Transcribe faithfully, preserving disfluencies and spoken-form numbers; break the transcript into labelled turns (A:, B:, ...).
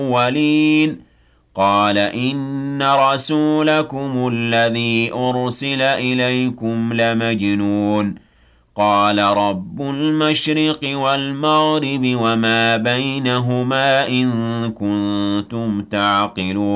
A: الْأَوَّلِينَ قَالَ إِنَّ رَسُولَكُمُ الَّذِي أُرْسِلَ إِلَيْكُمْ لَمَجْنُونٌ قَالَ رَبُّ الْمَشْرِقِ وَالْمَغْرِبِ وَمَا بَيْنَهُمَا إِن كُنتُمْ تَعْقِلُونَ